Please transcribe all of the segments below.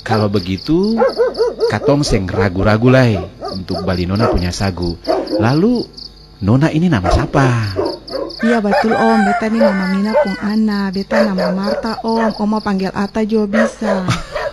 Kalau begitu, katong seng ragu-ragu lah untuk bali Nona punya sagu. Lalu, Nona ini nama siapa? Iya betul Om, beta nih Mama Mina pung Ana, beta nama Marta Om mau panggil Ata juga bisa.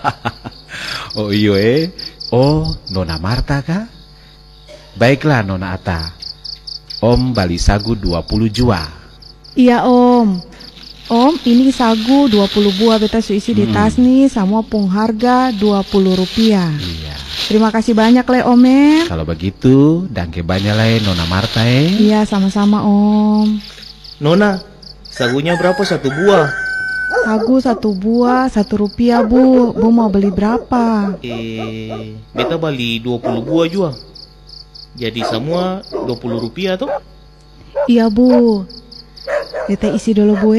Oh iyo oh Nona Marta kah? Baiklah Nona Ata, Om bali sagu 20 jua. Iya Om. Om, ini sagu 20 buah beta isi di tas nih, semua pung harga 20 rupiah. Iya. Terima kasih banyak le Om. Kalau begitu, dangke banyak lah Nona Marta Iya, sama-sama Om. Nona, sagunya berapa satu buah? Sagu 1 buah 1 rupiah Bu. Bu mau beli berapa? Beta beli 20 buah juga. Jadi semua 20 rupiah tuh? Iya Bu. Beta isi dulu Bu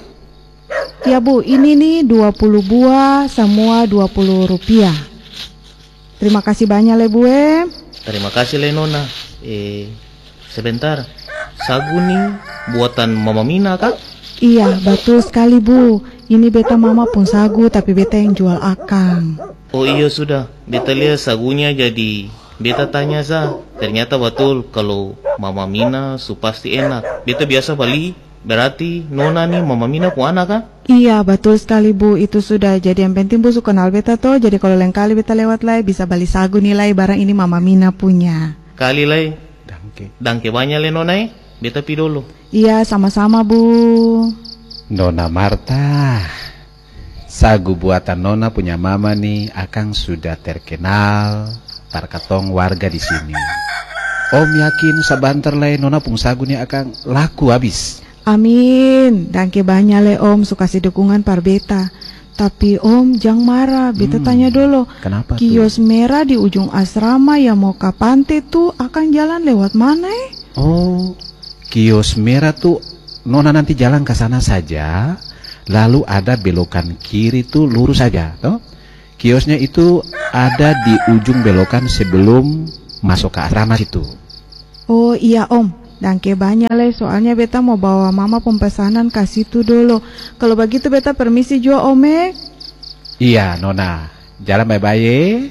Ya Bu, ini nih 20 buah, semua 20 rupiah. Terima kasih banyak le Bu Terima kasih le Nona. Sebentar, sagu nih buatan Mama Mina kah? Iya, betul sekali Bu. Ini beta mama pun sagu, tapi beta yang jual akang. Oh iya sudah, beta lihat sagunya jadi beta tanya ternyata betul kalau Mama Mina su pasti enak. Beta biasa beli. Berarti Nona nih Mama Mina pun anak kan? Iya betul sekali Bu, itu sudah. Jadi yang penting Bu su kenal beta toh. Jadi kalau lain kali beta lewat lai bisa beli sagu nilai barang ini Mama Mina punya. Kali lai. Dangke banyak le Nona beta pi dulu. Iya sama-sama Bu. Nona Marta, sagu buatan Nona punya mama nih akang sudah terkenal tarkatong warga di sini. Om yakin sabantar lai Nona pung sagu nih akang laku habis. Amin, dangke banyak le Om su kasih dukungan par beta. Tapi Om jangan marah, beta tanya dulu. Kenapa kios tuh? merah di ujung asrama yang mau ke pantai tuh akan jalan lewat mana Oh, kios merah tuh Nona nanti jalan ke sana saja. Lalu ada belokan kiri tuh lurus saja, toh? Kiosnya itu ada di ujung belokan sebelum masuk ke asrama situ. Oh iya Om. Dangke banyak le, soalnya beta mau bawa mama pemesanan ke situ dulu. Kalau begitu beta permisi juga Om. Iya Nona, jalan bye-bye.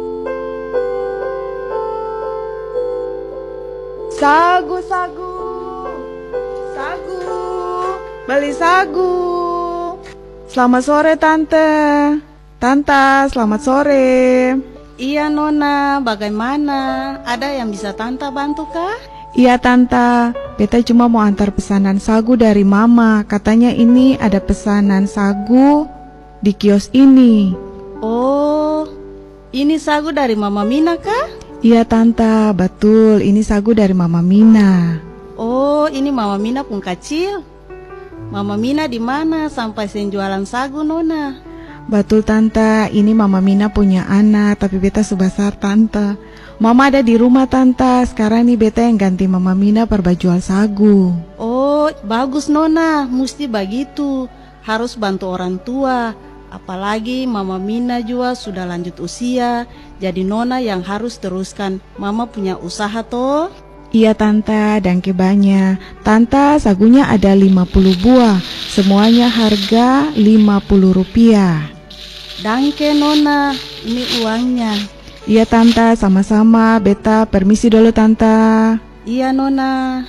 Sagu, beli sagu. Selamat sore Tante. Tante, selamat sore. Iya Nona, bagaimana? Ada yang bisa Tante bantu kah? Iya Tante, beta cuma mau antar pesanan sagu dari Mama. Katanya ini ada pesanan sagu di kios ini. Oh, ini sagu dari Mama Mina kah? Iya Tante, betul. Ini sagu dari Mama Mina. Oh, ini Mama Mina pun kecil. Mama Mina di mana sampai sen jualan sagu Nona? Betul Tante, ini Mama Mina punya anak, tapi beta sebesar Tante. Mama ada di rumah Tante. Sekarang nih beta yang ganti Mama Mina per jual sagu. Oh, bagus Nona, mesti begitu. Harus bantu orang tua. Apalagi Mama Mina juga sudah lanjut usia. Jadi Nona yang harus teruskan Mama punya usaha toh. Iya Tante, dangke banyak. Tante, sagunya ada 50 buah. Semuanya harga 50 rupiah. Dangke Nona, ini uangnya. Iya Tante, sama-sama. Beta permisi dulu Tante. Iya Nona.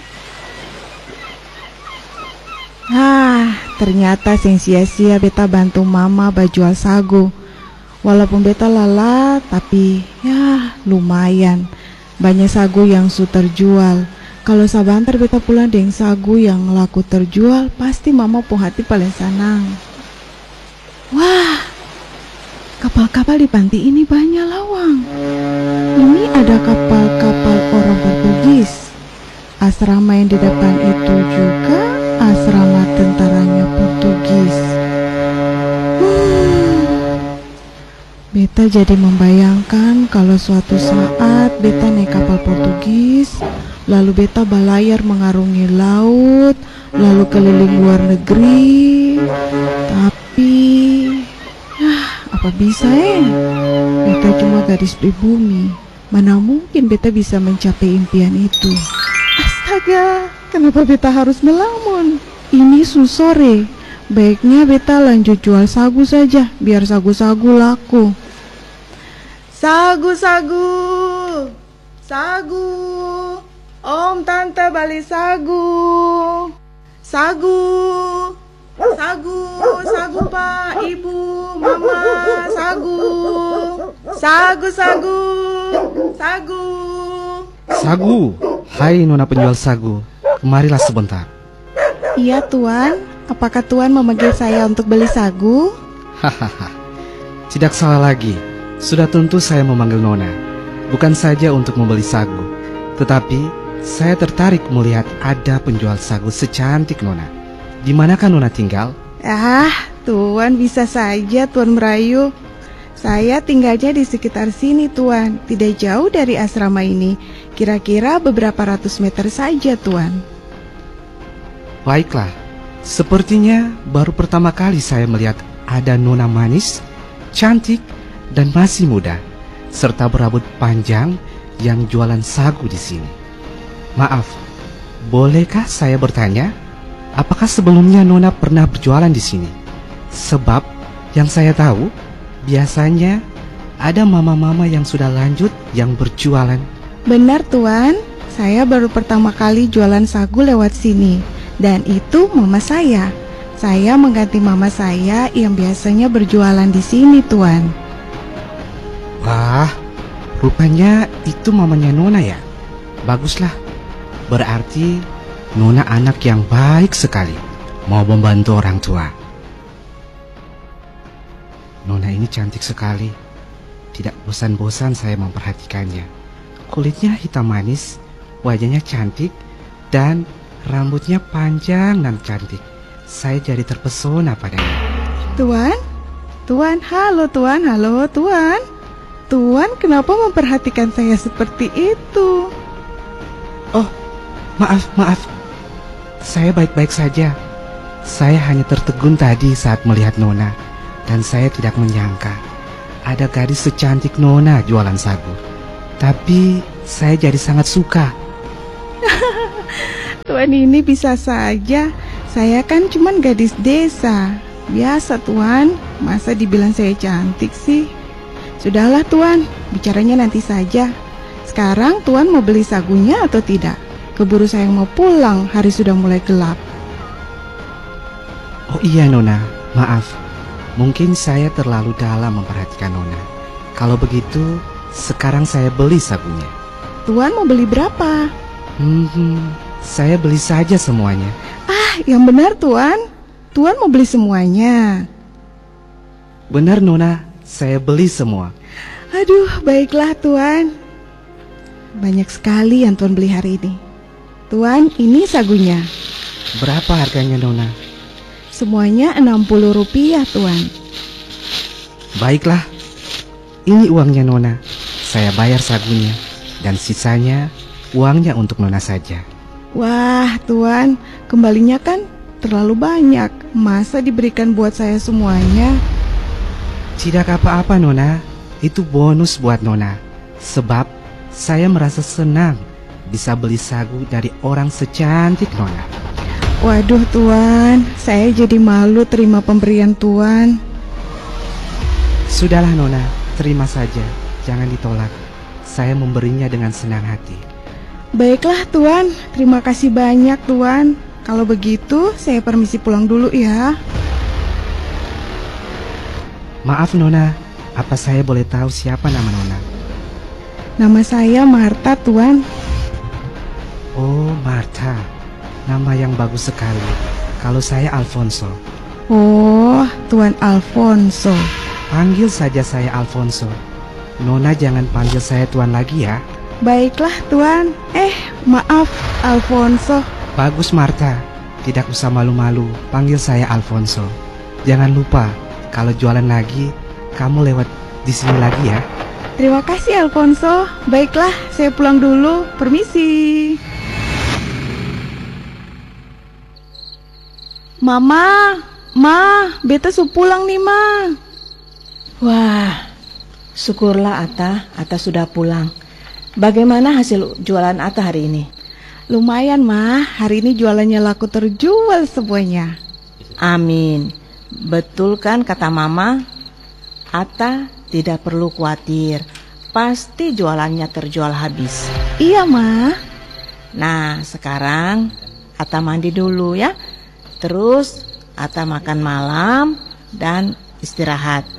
Ternyata sing sia-sia beta bantu Mama bajual sagu. Walaupun beta lelah, tapi ya lumayan. Banyak sagu yang su terjual. Kalau sabantar beta pulang dengan sagu yang laku terjual, pasti Mama pun hati paling senang. Wah, kapal-kapal di pantai ini banyak lawang. Ini ada kapal-kapal orang Portugis. Asrama yang di depan itu juga asrama tentaranya Portugis. Beta jadi membayangkan kalau suatu saat beta naik kapal Portugis, lalu beta balayar mengarungi laut, lalu keliling luar negeri. Tapi apa bisa beta cuma gadis pribumi. Mana mungkin beta bisa mencapai impian itu. Astaga, kenapa beta harus melamun? Ini sore, Baiknya beta lanjut jual sagu saja, biar sagu-sagu laku. Sagu-sagu, sagu, om tante beli sagu. Sagu, sagu, sagu pak, ibu, mama, sagu. Sagu, sagu, sagu. Sagu, hai nona penjual sagu, kemarilah sebentar. Iya tuan, apakah tuan memanggil saya untuk beli sagu? Hahaha, tidak salah lagi. Sudah tentu saya memanggil nona, bukan saja untuk membeli sagu, tetapi saya tertarik melihat ada penjual sagu secantik nona. Di manakah nona tinggal? Tuan bisa saja tuan merayu. Saya tinggalnya di sekitar sini tuan, tidak jauh dari asrama ini. Kira-kira beberapa ratus meter saja tuan. Baiklah, sepertinya baru pertama kali saya melihat ada nona manis, cantik, dan masih muda, serta berambut panjang yang jualan sagu di sini. Maaf, bolehkah saya bertanya, apakah sebelumnya nona pernah berjualan di sini? Sebab yang saya tahu, biasanya ada mama-mama yang sudah lanjut yang berjualan. Benar tuan, saya baru pertama kali jualan sagu lewat sini. Dan itu mama saya. Saya mengganti mama saya yang biasanya berjualan di sini tuan. Wah, rupanya itu mamanya nona ya. Baguslah, berarti nona anak yang baik sekali, mau membantu orang tua. Nona ini cantik sekali. Tidak bosan-bosan saya memperhatikannya. Kulitnya hitam manis, wajahnya cantik, dan rambutnya panjang dan cantik. Saya jadi terpesona padanya. Tuan, halo tuan, halo tuan. Tuan kenapa memperhatikan saya seperti itu? Oh, maaf. Saya baik-baik saja. Saya hanya tertegun tadi saat melihat nona. Dan saya tidak menyangka ada gadis secantik nona jualan sagu. Tapi saya jadi sangat suka. Tuan ini bisa saja. Saya kan cuman gadis desa. Biasa tuan, masa dibilang saya cantik sih? Sudahlah tuan, bicaranya nanti saja. Sekarang tuan mau beli sagunya atau tidak? Keburu saya mau pulang, hari sudah mulai gelap. Oh iya nona, maaf. Mungkin saya terlalu dalam memperhatikan nona. Kalau begitu, sekarang saya beli sagunya. Tuan mau beli berapa? Saya beli saja semuanya. Yang benar tuan. Tuan mau beli semuanya. Benar nona, saya beli semua. Aduh, baiklah tuan. Banyak sekali yang tuan beli hari ini. Tuan, ini sagunya. Berapa harganya nona? Semuanya Rp60 tuan. Baiklah, ini uangnya nona. Saya bayar sagunya, dan sisanya uangnya untuk nona saja. Wah tuan, kembalinya kan terlalu banyak. Masa diberikan buat saya semuanya? Tidak apa-apa nona, itu bonus buat nona. Sebab saya merasa senang bisa beli sagu dari orang secantik nona. Waduh tuan, saya jadi malu terima pemberian tuan. Sudahlah nona, terima saja, jangan ditolak. Saya memberinya dengan senang hati. Baiklah tuan, terima kasih banyak tuan. Kalau begitu saya permisi pulang dulu ya. Maaf nona, apa saya boleh tahu siapa nama nona? Nama saya Marta tuan. Oh Marta, nama yang bagus sekali. Kalau saya Alfonso. Oh, Tuan Alfonso. Panggil saja saya Alfonso. Nona jangan panggil saya tuan lagi ya. Baiklah tuan. Maaf Alfonso. Bagus Marta, tidak usah malu-malu, panggil saya Alfonso. Jangan lupa, kalau jualan lagi, kamu lewat di sini lagi ya. Terima kasih Alfonso. Baiklah, saya pulang dulu. Permisi. Mama, beta su pulang nih ma. Wah, syukurlah Ata sudah pulang. Bagaimana hasil jualan Ata hari ini? Lumayan ma, hari ini jualannya laku terjual semuanya. Amin. Betul kan kata Mama? Ata tidak perlu khawatir. Pasti jualannya terjual habis. Iya, Ma. Nah, sekarang Ata mandi dulu ya. Terus Ata makan malam dan istirahat.